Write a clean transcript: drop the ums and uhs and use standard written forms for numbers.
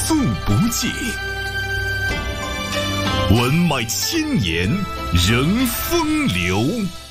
诉不尽，文脉千年仍风流。